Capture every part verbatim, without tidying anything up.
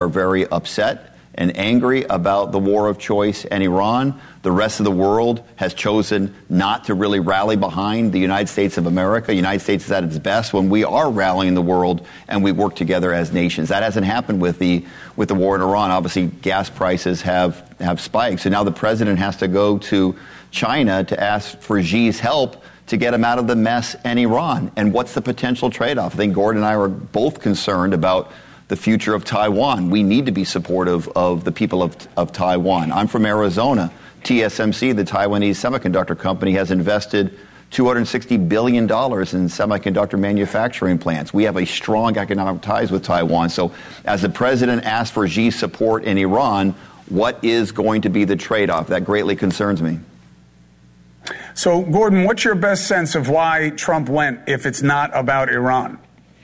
are very upset and angry about the war of choice and Iran. The rest of the world has chosen not to really rally behind the United States of America. The United States is at its best when we are rallying the world and we work together as nations. That hasn't happened with the with the war in Iran. Obviously, gas prices have, have spiked. So now the president has to go to China to ask for Xi's help to get him out of the mess in Iran. And what's the potential trade-off? I think Gordon and I are both concerned about the future of Taiwan. We need to be supportive of the people of, of Taiwan. I'm from Arizona. T S M C, the Taiwanese semiconductor company, has invested two hundred sixty billion dollars in semiconductor manufacturing plants. We have a strong economic ties with Taiwan. So as the president asked for Xi's support in Iran, what is going to be the trade-off? That greatly concerns me. So, Gordon, what's your best sense of why Trump went if it's not about Iran?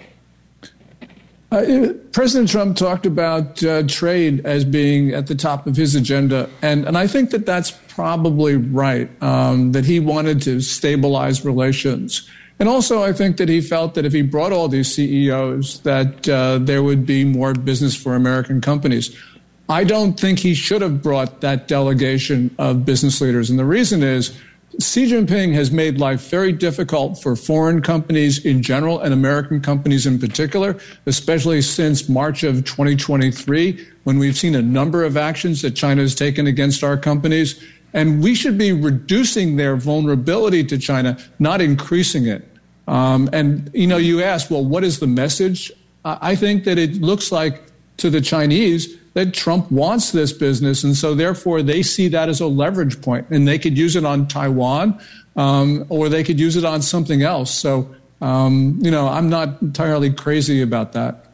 Uh, President Trump talked about uh, trade as being at the top of his agenda, and, and I think that that's probably right, um, that he wanted to stabilize relations. And also, I think that he felt that if he brought all these C E Os, that uh, there would be more business for American companies. I don't think he should have brought that delegation of business leaders, and the reason is Xi Jinping has made life very difficult for foreign companies in general and American companies in particular, especially since March of twenty twenty-three, when we've seen a number of actions that China has taken against our companies. And we should be reducing their vulnerability to China, not increasing it. Um, and, you know, you ask, well, what is the message? I think that it looks like to the Chinese that Trump wants this business, and so therefore they see that as a leverage point, and they could use it on Taiwan, um, or they could use it on something else. So, um, you know, I'm not entirely crazy about that.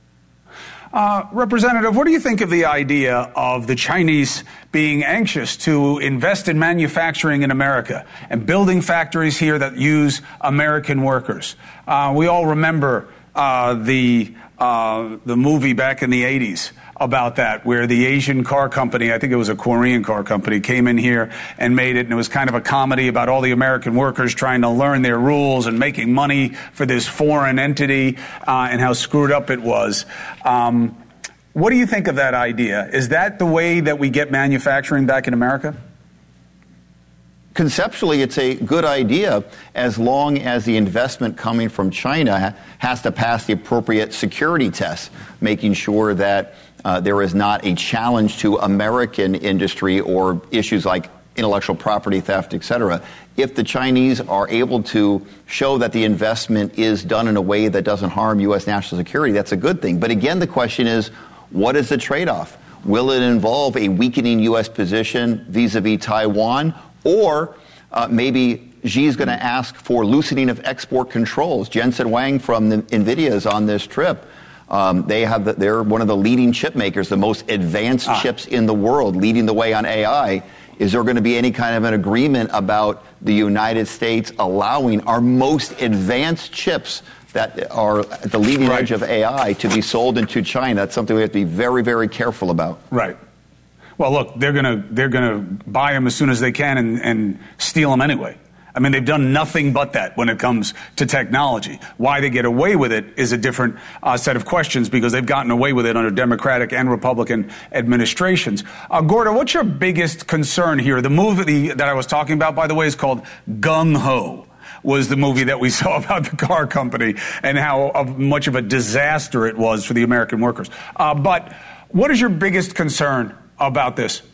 Uh, Representative, what do you think of the idea of the Chinese being anxious to invest in manufacturing in America and building factories here that use American workers? Uh, we all remember uh, the uh, the movie back in the eighties about that, where the Asian car company, I think it was a Korean car company, came in here and made it, and it was kind of a comedy about all the American workers trying to learn their rules and making money for this foreign entity, uh, and how screwed up it was. Um, what do you think of that idea? Is that the way that we get manufacturing back in America? Conceptually, it's a good idea as long as the investment coming from China has to pass the appropriate security tests, making sure that uh, there is not a challenge to American industry or issues like intellectual property theft, et cetera. If the Chinese are able to show that the investment is done in a way that doesn't harm U S national security, that's a good thing. But again, the question is, what is the trade-off? Will it involve a weakening U S position vis-a-vis Taiwan? Or uh, maybe Xi's going to ask for loosening of export controls. Jensen Huang from the NVIDIA is on this trip. Um, they have the, they're one of the leading chip makers, the most advanced ah. chips in the world, leading the way on A I. Is there going to be any kind of an agreement about the United States allowing our most advanced chips that are at the leading right. edge of A I to be sold into China? That's something we have to be very, very careful about. Right. Well, look, they're going to they're going to buy them as soon as they can and, and steal them anyway. I mean, they've done nothing but that when it comes to technology. Why they get away with it is a different uh, set of questions, because they've gotten away with it under Democratic and Republican administrations. Uh, Gordon, what's your biggest concern here? The movie that I was talking about, by the way, is called Gung Ho. Was the movie that we saw about the car company and how uh, much of a disaster it was for the American workers. Uh, but what is your biggest concern about this?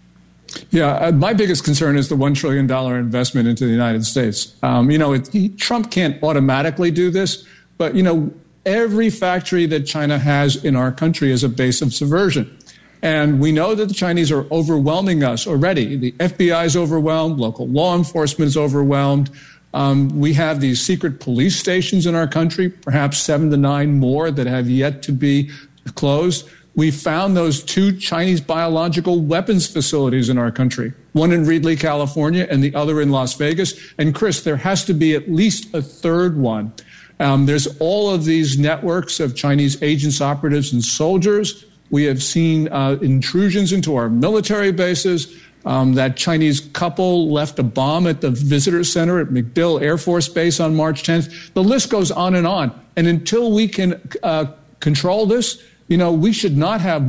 Yeah, uh, my biggest concern is the one trillion dollars investment into the United States. Um, you know, it, he, Trump can't automatically do this, but, you know, every factory that China has in our country is a base of subversion. And we know that the Chinese are overwhelming us already. The F B I is overwhelmed. Local law enforcement is overwhelmed. Um, we have these secret police stations in our country, perhaps seven to nine more that have yet to be closed. We found those two Chinese biological weapons facilities in our country, one in Reedley, California, and the other in Las Vegas. And, Chris, there has to be at least a third one. Um, there's all of these networks of Chinese agents, operatives, and soldiers. We have seen uh, intrusions into our military bases. Um, that Chinese couple left a bomb at the visitor center at MacDill Air Force Base on March tenth. The list goes on and on. And until we can uh, control this, you know, we should not have